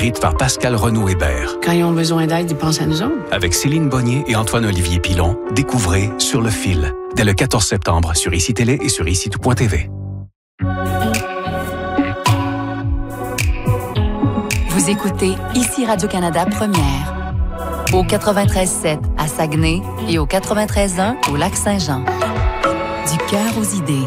écrite par Pascal Renaud-Hébert. Quand ils ont besoin d'aide, ils pensent à nous autres. Avec Céline Bonnier et Antoine-Olivier Pilon, découvrez Sur le fil, dès le 14 septembre sur ICI Télé et sur ICI-tout.tv. Vous écoutez ICI Radio-Canada Première. Au 93.7 à Saguenay et au 93.1 au Lac-Saint-Jean. Du cœur aux idées.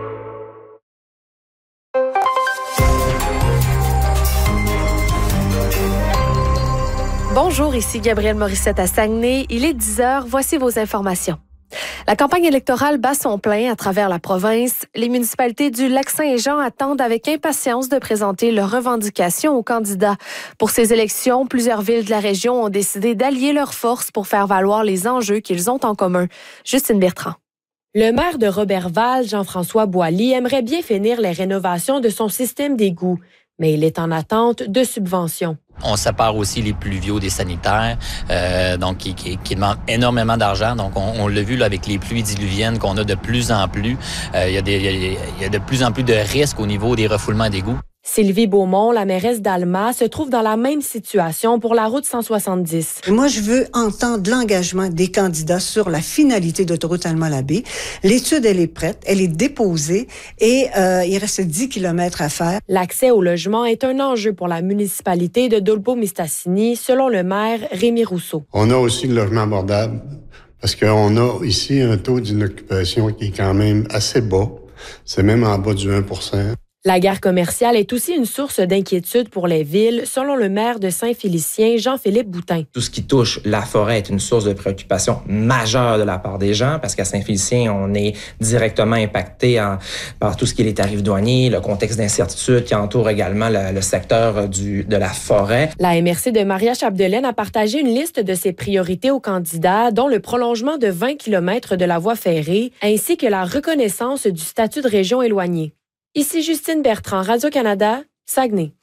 Bonjour, ici Gabrielle Morissette à Saguenay. Il est 10h, voici vos informations. La campagne électorale bat son plein à travers la province. Les municipalités du Lac-Saint-Jean attendent avec impatience de présenter leurs revendications aux candidats. Pour ces élections, plusieurs villes de la région ont décidé d'allier leurs forces pour faire valoir les enjeux qu'ils ont en commun. Justine Bertrand. Le maire de Roberval, Jean-François Boilly, aimerait bien finir les rénovations de son système d'égouts, mais il est en attente de subventions. On sépare aussi les pluviaux des sanitaires, donc qui demandent énormément d'argent. Donc, on l'a vu là, avec les pluies diluviennes qu'on a de plus en plus. Il y a de plus en plus de risques au niveau des refoulements d'égouts. Sylvie Beaumont, la mairesse d'Alma, se trouve dans la même situation pour la route 170. Moi, je veux entendre l'engagement des candidats sur la finalité d'autoroute Alma-Labé. L'étude, elle est prête, elle est déposée et il reste 10 km à faire. L'accès au logement est un enjeu pour la municipalité de Dolbeau-Mistassini, selon le maire Rémi Rousseau. On a aussi le logement abordable parce qu'on a ici un taux d'inoccupation qui est quand même assez bas. C'est même en bas du 1%. La guerre commerciale est aussi une source d'inquiétude pour les villes, selon le maire de Saint-Félicien, Jean-Philippe Boutin. Tout ce qui touche la forêt est une source de préoccupation majeure de la part des gens, parce qu'à Saint-Félicien, on est directement impacté par tout ce qui est les tarifs douaniers, le contexte d'incertitude qui entoure également le secteur de la forêt. La MRC de Maria-Chapdelaine a partagé une liste de ses priorités aux candidats, dont le prolongement de 20 km de la voie ferrée, ainsi que la reconnaissance du statut de région éloignée. Ici Justine Bertrand, Radio-Canada, Saguenay.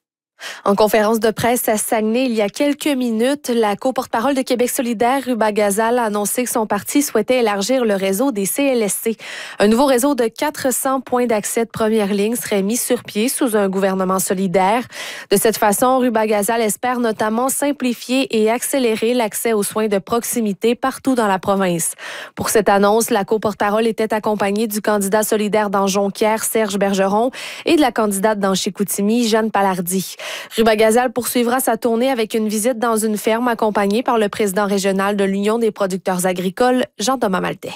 En conférence de presse à Saguenay, il y a quelques minutes, la co-porte-parole de Québec solidaire, Ruba Gazal, a annoncé que son parti souhaitait élargir le réseau des CLSC. Un nouveau réseau de 400 points d'accès de première ligne serait mis sur pied sous un gouvernement solidaire. De cette façon, Ruba Gazal espère notamment simplifier et accélérer l'accès aux soins de proximité partout dans la province. Pour cette annonce, la co-porte-parole était accompagnée du candidat solidaire dans Jonquière, Serge Bergeron, et de la candidate dans Chicoutimi, Jeanne Palardy. Ruba Gazal poursuivra sa tournée avec une visite dans une ferme accompagnée par le président régional de l'Union des producteurs agricoles, Jean-Thomas Maltais.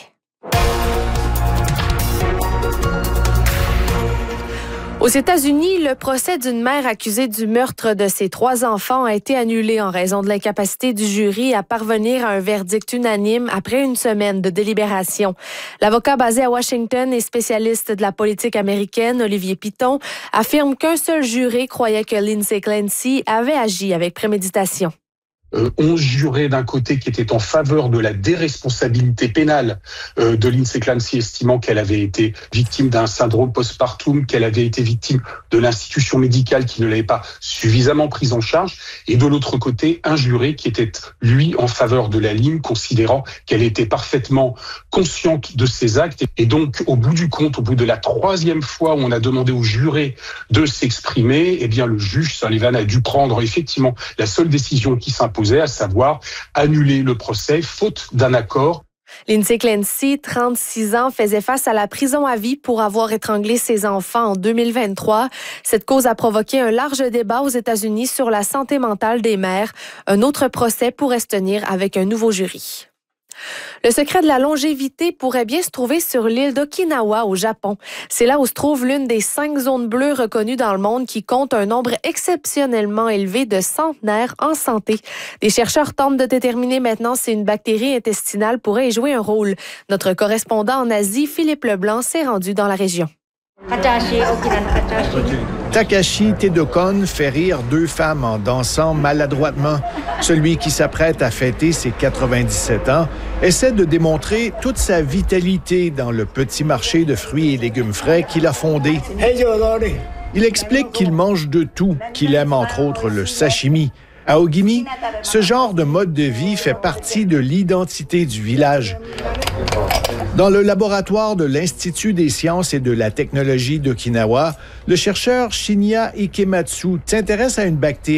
Aux États-Unis, le procès d'une mère accusée du meurtre de ses 3 enfants a été annulé en raison de l'incapacité du jury à parvenir à un verdict unanime après une semaine de délibération. L'avocat basé à Washington et spécialiste de la politique américaine, Olivier Piton, affirme qu'un seul juré croyait que Lindsay Clancy avait agi avec préméditation. 11 jurés d'un côté qui étaient en faveur de la déresponsabilité pénale de Lindsay Clancy, estimant qu'elle avait été victime d'un syndrome postpartum, qu'elle avait été victime de l'institution médicale qui ne l'avait pas suffisamment prise en charge, et de l'autre côté, un juré qui était, lui, en faveur de la ligne, considérant qu'elle était parfaitement consciente de ses actes. Et donc, au bout du compte, au bout de la 3e fois où on a demandé aux jurés de s'exprimer, eh bien, le juge Sullivan a dû prendre effectivement la seule décision qui s'impose, à savoir annuler le procès, faute d'un accord. Lindsay Clancy, 36 ans, faisait face à la prison à vie pour avoir étranglé ses enfants en 2023. Cette cause a provoqué un large débat aux États-Unis sur la santé mentale des mères. Un autre procès pourrait se tenir avec un nouveau jury. Le secret de la longévité pourrait bien se trouver sur l'île d'Okinawa au Japon. C'est là où se trouve l'une des 5 zones bleues reconnues dans le monde qui compte un nombre exceptionnellement élevé de centenaires en santé. Les chercheurs tentent de déterminer maintenant si une bactérie intestinale pourrait y jouer un rôle. Notre correspondant en Asie, Philippe Leblanc, s'est rendu dans la région. Takashi Tedokon fait rire 2 femmes en dansant maladroitement. Celui qui s'apprête à fêter ses 97 ans essaie de démontrer toute sa vitalité dans le petit marché de fruits et légumes frais qu'il a fondé. Il explique qu'il mange de tout, qu'il aime entre autres le sashimi. À Ogimi, ce genre de mode de vie fait partie de l'identité du village. Dans le laboratoire de l'Institut des sciences et de la technologie d'Okinawa, le chercheur Shinya Ikematsu s'intéresse à une bactérie